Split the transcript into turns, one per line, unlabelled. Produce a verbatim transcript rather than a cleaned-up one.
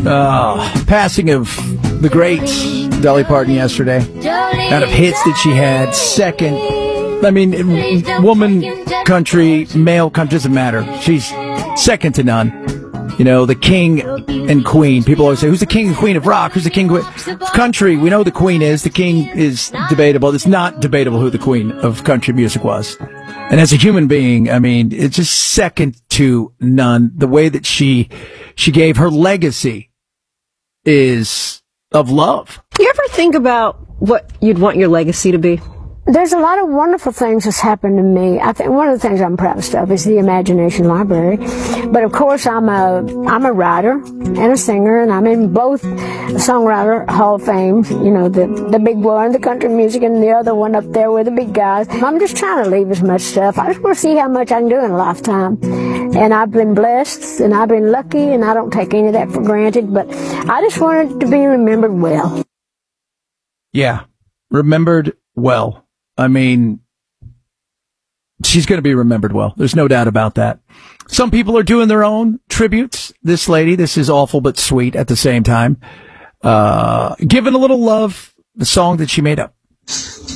Uh, passing of the great Dolly Parton yesterday. Out of hits that she had, second. I mean, woman, country, male, country, doesn't matter. She's second to none. You know, the king and queen. People always say, who's the king and queen of rock? Who's the king of country? We know the queen is. The king is debatable. It's not debatable who the queen of country music was. And as a human being, I mean, it's just second to none. The way that she, she gave her legacy is of love.
You ever think about what you'd want your legacy to be?
There's a lot of wonderful things that's happened to me. I think one of the things I'm proudest of is the Imagination Library. But of course, I'm a I'm a writer and a singer, and I'm in both Songwriter Hall of Fame. You know, the the big one in the country music, and the other one up there with the big guys. I'm just trying to leave as much stuff. I just want to see how much I can do in a lifetime. And I've been blessed, and I've been lucky, and I don't take any of that for granted. But I just wanted to be remembered well.
Yeah, remembered well. I mean, she's going to be remembered well. There's no doubt about that. Some people are doing their own tributes. This lady, this is awful but sweet at the same time. Uh, giving a little love, the song that she made up.